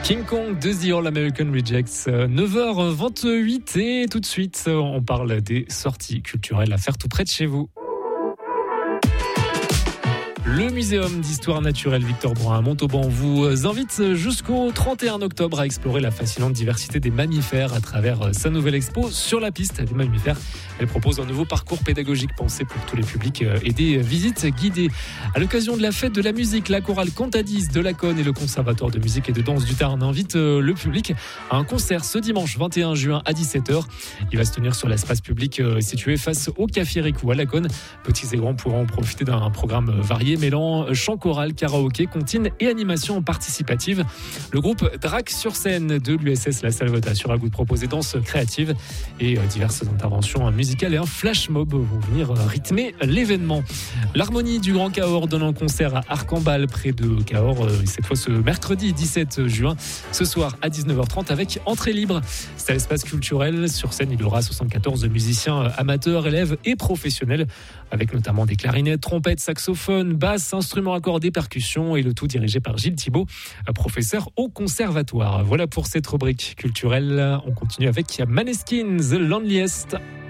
King Kong de The All American Rejects, 9h28 et tout de suite on parle des sorties culturelles à faire tout près de chez vous. Le Muséum d'Histoire Naturelle Victor Brun à Montauban vous invite jusqu'au 31 octobre à explorer la fascinante diversité des mammifères à travers sa nouvelle expo Sur la piste des mammifères. Elle propose un nouveau parcours pédagogique pensé pour tous les publics et des visites guidées. À l'occasion de la fête de la musique, la chorale Cantadis de Laconne et le Conservatoire de musique et de danse du Tarn invitent le public à un concert ce dimanche 21 juin à 17h. Il va se tenir sur l'espace public situé face au Café Ricou à Laconne. Petits et grands pourront profiter d'un programme varié mêlant chant choral, karaoké, comptine et animation participative. Le groupe Drac sur scène de l'USS La Salvetat sur à goût de proposer danse créative et diverses interventions musicales et un flash mob vont venir rythmer l'événement. L'Harmonie du Grand Cahors donne un concert à Arcambal près de Cahors, cette fois ce mercredi 17 juin, ce soir à 19h30 avec entrée libre. C'est à l'espace culturel. Sur scène, il y aura 74 musiciens amateurs, élèves et professionnels avec notamment des clarinettes, trompettes, saxophones, basses, instruments accordés, percussions et le tout dirigé par Gilles Thibault, professeur au conservatoire. Voilà pour cette rubrique culturelle. On continue avec Maneskin, The Loneliest.